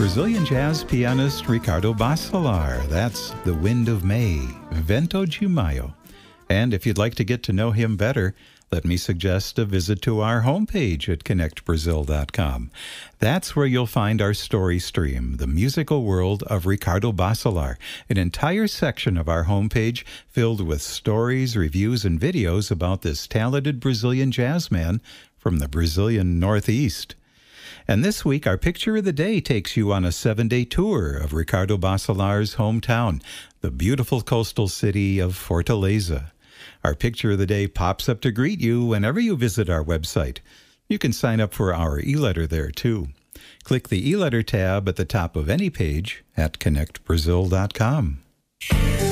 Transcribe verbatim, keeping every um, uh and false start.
Brazilian jazz pianist Ricardo Bacelar. That's The Wind of May, Vento de Mayo. And if you'd like to get to know him better, let me suggest a visit to our homepage at connect brazil dot com. That's where you'll find our story stream, The Musical World of Ricardo Bacelar, an entire section of our homepage filled with stories, reviews, and videos about this talented Brazilian jazz man from the Brazilian Northeast. And this week, our picture of the day takes you on a seven-day tour of Ricardo Bacelar's hometown, the beautiful coastal city of Fortaleza. Our picture of the day pops up to greet you whenever you visit our website. You can sign up for our e-letter there, too. Click the e-letter tab at the top of any page at connect brazil dot com.